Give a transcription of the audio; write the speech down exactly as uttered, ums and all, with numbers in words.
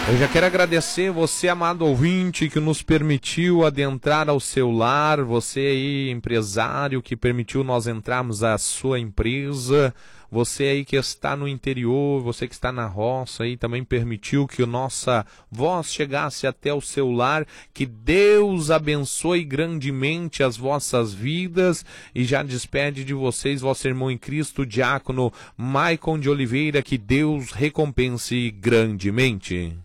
Eu já quero agradecer você, amado ouvinte, que nos permitiu adentrar ao seu lar, você aí, empresário, que permitiu nós entrarmos à sua empresa, você aí que está no interior, você que está na roça aí, também permitiu que a nossa voz chegasse até o seu lar, que Deus abençoe grandemente as vossas vidas, e já despede de vocês, vosso irmão em Cristo, diácono Maicon de Oliveira, que Deus recompense grandemente.